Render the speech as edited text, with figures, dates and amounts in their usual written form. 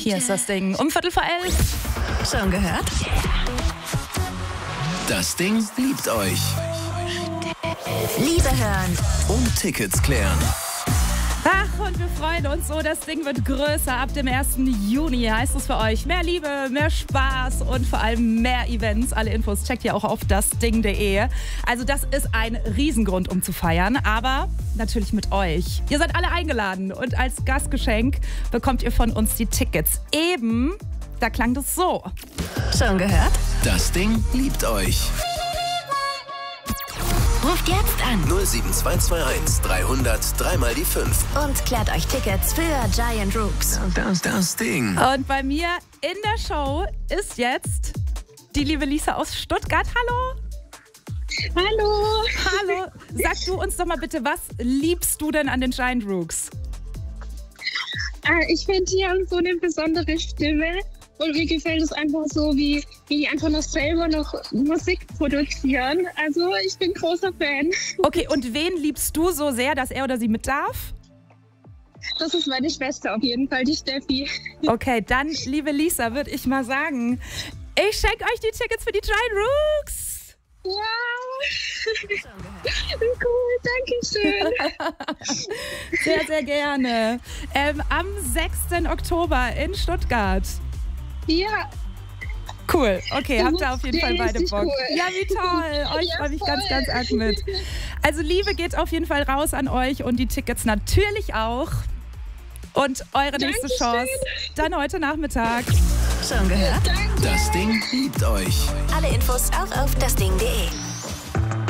Hier ist das Ding. Um 11:15. Schon gehört? Das Ding liebt euch. Liebe hören. Und Tickets klären. Ach, und wir freuen uns so. Das Ding wird größer. Ab dem 1. Juni heißt es für euch mehr Liebe, mehr Spaß und vor allem mehr Events. Alle Infos checkt ihr auch auf dasding.de. Also das ist ein Riesengrund, um zu feiern. Aber natürlich mit euch. Ihr seid alle eingeladen. Und als Gastgeschenk bekommt ihr von uns die Tickets. Eben, da klang das so. Schon gehört? Das Ding liebt euch. Ruft jetzt an 07221 300 3 die 5. und klärt euch Tickets für Giant Rooks. Das Ding. Und bei mir in der Show ist jetzt die liebe Lisa aus Stuttgart. Hallo. Hallo. Hallo. Sag du uns doch mal bitte, was liebst du denn an den Giant Rooks? Ich finde, die haben so eine besondere Stimme und mir gefällt es einfach so, wie die einfach noch selber noch Musik produzieren. Also ich bin großer Fan. Okay, und wen liebst du so sehr, dass er oder sie mit darf? Das ist meine Schwester auf jeden Fall, die Steffi. Okay, dann, liebe Lisa, würde ich mal sagen, ich schenke euch die Tickets für die Giant Rooks. Wow. Cool, danke schön. Sehr, sehr gerne. Am 6. Oktober in Stuttgart. Ja. Cool, okay, Das habt ihr auf jeden Fall beide richtig Bock. cool. Ja, wie toll. Ich Ja, freue mich voll. ganz, ganz arg mit. Also Liebe geht auf jeden Fall raus an euch und die Tickets natürlich auch. Und eure nächste Dankeschön. Chance dann heute Nachmittag. Schon gehört? Das Ding liebt euch. Alle Infos auch auf dasding.de.